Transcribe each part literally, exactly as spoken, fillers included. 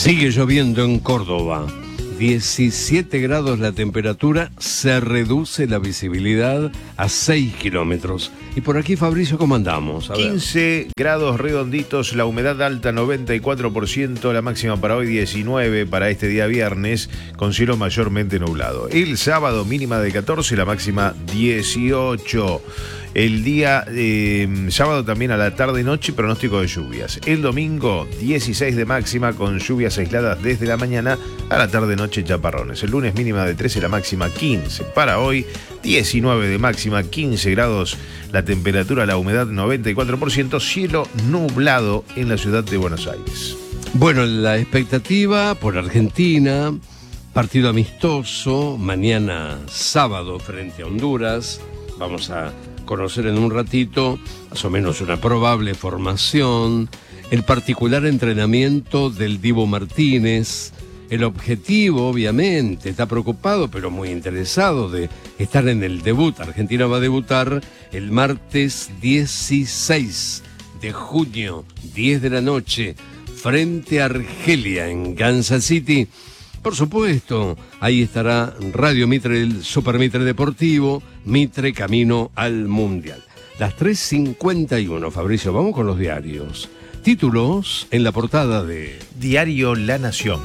Sigue lloviendo en Córdoba. diecisiete grados la temperatura, se reduce la visibilidad a seis kilómetros. Y por aquí, Fabricio, ¿cómo andamos? A ver. quince grados redonditos, la humedad alta noventa y cuatro por ciento, la máxima para hoy diecinueve, para este día viernes, con cielo mayormente nublado. El sábado mínima de catorce, la máxima dieciocho. El día eh, sábado también a la tarde y noche, pronóstico de lluvias. El domingo dieciséis de máxima, con lluvias aisladas desde la mañana a la tarde noche, chaparrones. El lunes mínima de trece, la máxima quince. Para hoy diecinueve de máxima, quince grados la temperatura, la humedad noventa y cuatro por ciento, cielo nublado en la ciudad de Buenos Aires. Bueno, la expectativa por Argentina, partido amistoso, mañana sábado frente a Honduras. Vamos a conocer en un ratito más o menos una probable formación, el particular entrenamiento del Dibu Martínez, el objetivo, obviamente, está preocupado pero muy interesado de estar en el debut. Argentina va a debutar el martes dieciséis de junio, diez de la noche, frente a Argelia en Kansas City. Por supuesto, ahí estará Radio Mitre, el Super Mitre Deportivo, Mitre camino al Mundial. Las tres cincuenta y uno, Fabricio, vamos con los diarios. Títulos en la portada de Diario La Nación.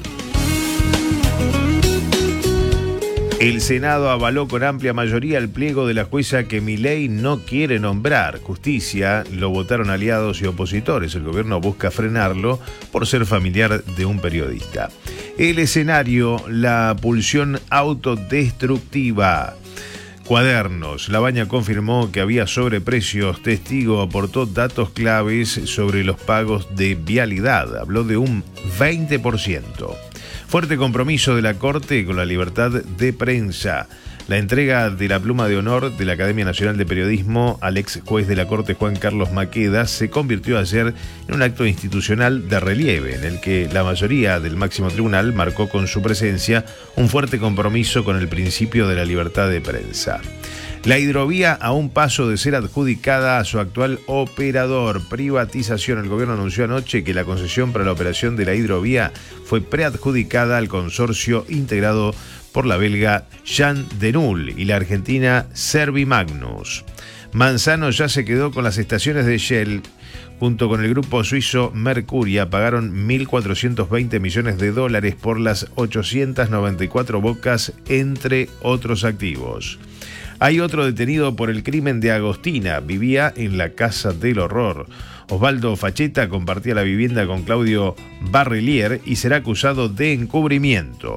El Senado avaló con amplia mayoría el pliego de la jueza que Milei no quiere nombrar. Justicia lo votaron aliados y opositores. El gobierno busca frenarlo por ser familiar de un periodista. El escenario, la pulsión autodestructiva. Cuadernos. Labaña confirmó que había sobreprecios. Testigo aportó datos claves sobre los pagos de vialidad. Habló de un veinte por ciento. Fuerte compromiso de la Corte con la libertad de prensa. La entrega de la pluma de honor de la Academia Nacional de Periodismo al ex juez de la Corte Juan Carlos Maqueda se convirtió ayer en un acto institucional de relieve, en el que la mayoría del máximo tribunal marcó con su presencia un fuerte compromiso con el principio de la libertad de prensa. La hidrovía a un paso de ser adjudicada a su actual operador. Privatización. El gobierno anunció anoche que la concesión para la operación de la hidrovía fue preadjudicada al consorcio integrado por la belga Jan Denul y la argentina Servimagnus. Manzano ya se quedó con las estaciones de Shell. Junto con el grupo suizo Mercuria pagaron mil cuatrocientos veinte millones de dólares por las ochocientas noventa y cuatro bocas, entre otros activos. Hay otro detenido por el crimen de Agostina. Vivía en la Casa del Horror. Osvaldo Facheta compartía la vivienda con Claudio Barrelier y será acusado de encubrimiento.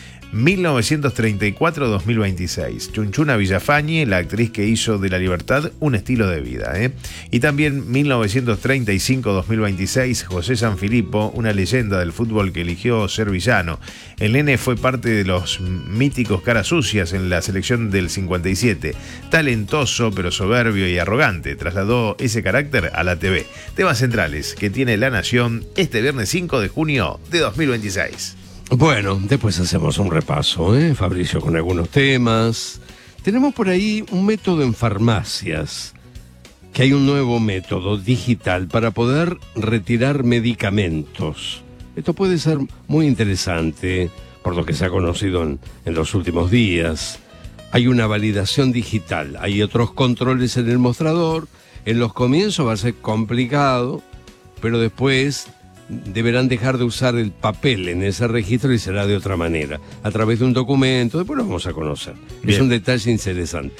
mil novecientos treinta y cuatro a dos mil veintiséis. Chunchuna Villafañe, la actriz que hizo de la libertad un estilo de vida. ¿eh? Y también mil novecientos treinta y cinco a dos mil veintiséis. José Sanfilippo, una leyenda del fútbol que eligió ser villano. El nene fue parte de los míticos caras sucias en la selección del cincuenta y siete. Talentoso, pero soberbio y arrogante. Trasladó ese carácter a la T V. Temas centrales que tiene La Nación este viernes cinco de junio de dos mil veintiséis. Bueno, después hacemos un repaso, ¿eh, Fabricio, con algunos temas. Tenemos por ahí un método en farmacias, que hay un nuevo método digital para poder retirar medicamentos. Esto puede ser muy interesante, por lo que se ha conocido en, en los últimos días. Hay una validación digital, hay otros controles en el mostrador. En los comienzos va a ser complicado, pero después deberán dejar de usar el papel en ese registro y será de otra manera, a través de un documento. Después lo vamos a conocer. Bien. Es un detalle interesante.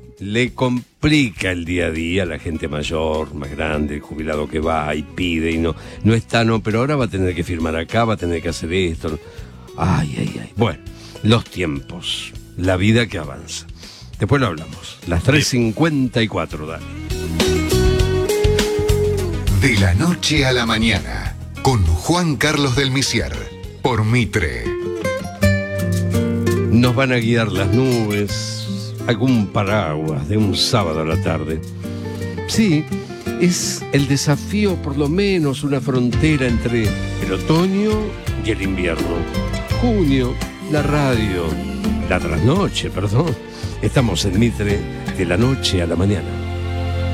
Le complica el día a día a la gente mayor, más grande, el jubilado que va y pide y no, no está, no, pero ahora va a tener que firmar acá, va a tener que hacer esto. Ay, ay, ay. Bueno, los tiempos, la vida que avanza. Después lo hablamos. Las tres cincuenta y cuatro, dale. De la noche a la mañana, con Juan Carlos del Misier, por Mitre. Nos van a guiar las nubes, algún paraguas de un sábado a la tarde. Sí, es el desafío, por lo menos una frontera entre el otoño y el invierno. Junio, la radio, la trasnoche, perdón. Estamos en Mitre, de la noche a la mañana.